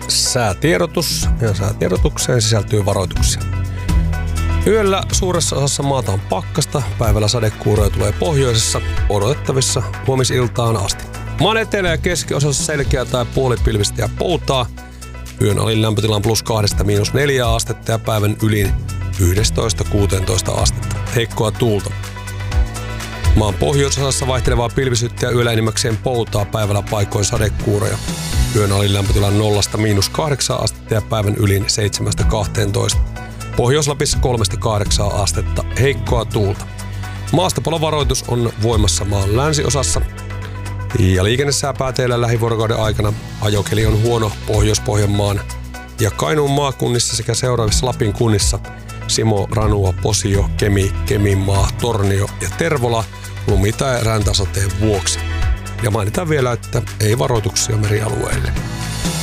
säätiedotus ja säätiedotukseen sisältyy varoituksia. Yöllä suuressa osassa maata on pakkasta, päivällä sadekuuroja tulee pohjoisessa, odotettavissa huomisiltaan asti. Maan etelä- ja keskiosassa selkeää tai puolipilvistä ja poutaa. Yön alin lämpötila on +2 – -4 astetta ja päivän ylin 11–16 astetta. Heikkoa tuulta. Maan pohjoisosassa vaihtelevaa pilvisyyttä ja yöllä enimmäkseen poutaa, päivällä paikoin sadekuuroja. Yön alin lämpötila on 0–−8 astetta ja päivän ylin 7–12. Pohjois-Lapissa 3–8 astetta. Heikkoa tuulta. Maastopalovaroitus on voimassa maan länsiosassa. Ja liikennesääpääteillä lähivuorokauden aikana ajokeli on huono Pohjois-Pohjanmaan ja Kainuun maakunnissa sekä seuraavissa Lapin kunnissa Simo, Ranua, Posio, Kemi, Keminmaa, Tornio ja Tervola lumi- tai räntäsateen vuoksi. Ja mainitaan vielä, että ei varoituksia merialueelle.